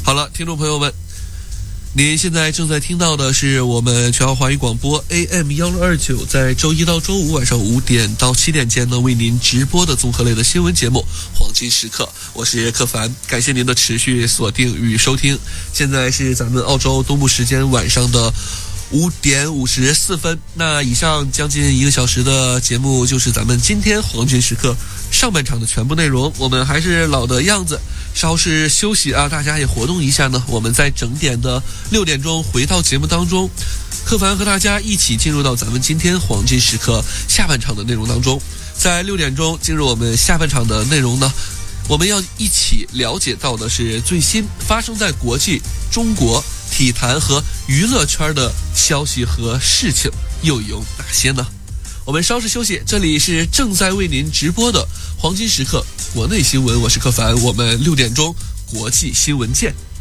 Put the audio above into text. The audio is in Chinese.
好了，听众朋友们，您现在正在听到的是我们全澳华语广播 AM1629，在周一到周五晚上5点到7点间呢，为您直播的综合类的新闻节目《黄金时刻》，我是柯凡，感谢您的持续锁定与收听。现在是咱们澳洲东部时间晚上的5点54分。那以上将近1个小时的节目就是咱们今天黄金时刻上半场的全部内容。我们还是老的样子，稍事休息啊，大家也活动一下呢。我们在整点的6点钟回到节目当中，柯凡和大家一起进入到咱们今天黄金时刻下半场的内容当中。在6点钟进入我们下半场的内容呢，我们要一起了解到的是最新发生在国际、中国体坛和娱乐圈的消息和事情又有哪些呢？我们稍事休息，这里是正在为您直播的黄金时刻国内新闻，我是柯凡，我们6点钟国际新闻见。